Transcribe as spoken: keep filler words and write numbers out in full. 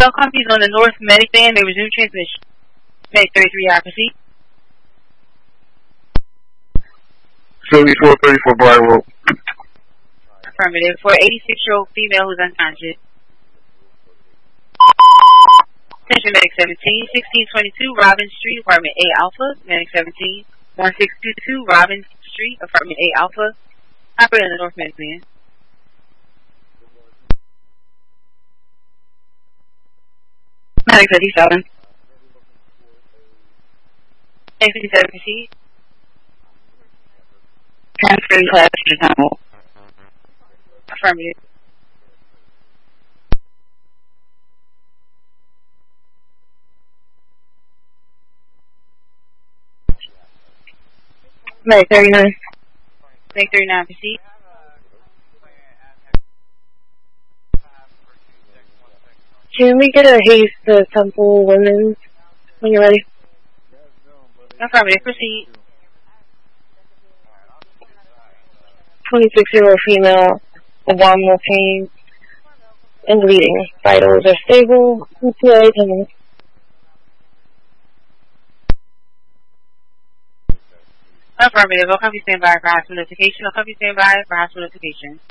Some companies on the North Medic band may resume transmission. Medic thirty-three, I proceed. seventy-four thirty-four Bravo. Affirmative. For eighty-six-year-old female who's unconscious. Attention Medic seventeen, sixteen twenty-two Robin Street, Apartment A Alpha. Medic seventeen, one six two two Robin Street, Apartment A Alpha. Operator in the North Medic band. Medic fifty-seven. Medic fifty-seven, proceed. Transferring class to Tunnel. Affirmative. Medic thirty-nine. Medic thirty-nine, proceed. Can we get a haste to Temple Women's when you're ready? Affirmative, proceed. twenty-six-year-old female, abdominal pain, and bleeding. Vitals are stable. E T A ten minutes. Affirmative. I'll copy stand by for hospital notification. I'll copy stand by for hospital notification.